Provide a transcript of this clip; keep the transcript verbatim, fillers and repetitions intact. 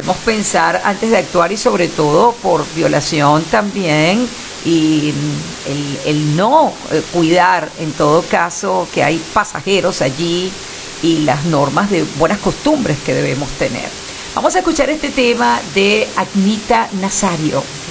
debemos pensar antes de actuar y sobre todo por violación también y el, el no eh, cuidar en todo caso que hay pasajeros allí y las normas de buenas costumbres que debemos tener. Vamos a escuchar este tema de Agnita Nazario.